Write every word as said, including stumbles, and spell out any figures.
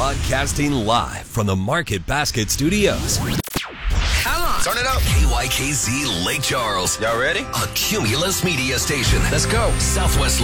Broadcasting live from the Market Basket Studios. Come on. Turn it up. K Y K Z Lake Charles. Y'all ready? A Cumulus media station. Let's go. Southwest